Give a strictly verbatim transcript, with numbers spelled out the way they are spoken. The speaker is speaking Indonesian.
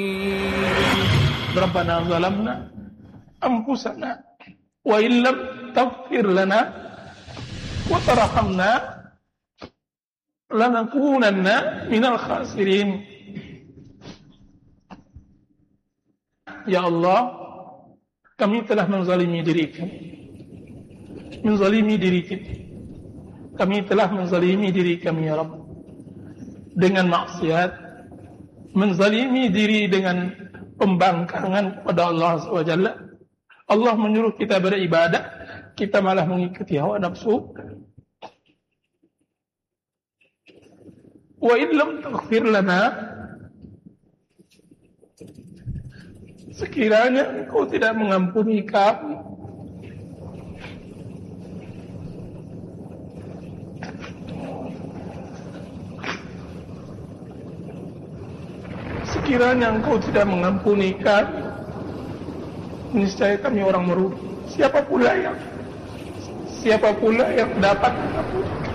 Rabbana zalamna anfusana wa illam taghfir lana wa tarhamna lanakunanna minal khasirin. Ya Allah, kami telah menzalimi diri kami, menzalimi diri kita. Kami telah menzalimi diri kami, ya Rabb, dengan maksiat, menzalimi diri dengan pembangkangan kepada Allah subhanahu wa taala. Allah menyuruh kita beribadah, kita malah mengikuti hawa nafsu. Wa illam taghfir lana, sekiranya Engkau tidak mengampuni kami, sekiranya Engkau tidak mengampuni kami, niscaya kami orang merugi. Siapa pula yang siapa pula yang dapat mengampuni?